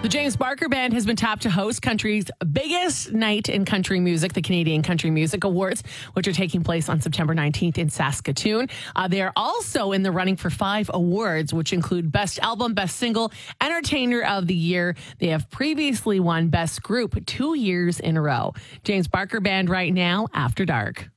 The James Barker Band has been tapped to host country's biggest night in country music, the Canadian Country Music Awards, which are taking place on September 19th in Saskatoon. They are also in the running for 5 awards, which include Best Album, Best Single, Entertainer of the Year. They have previously won Best Group 2 years in a row. James Barker Band right now, After Dark.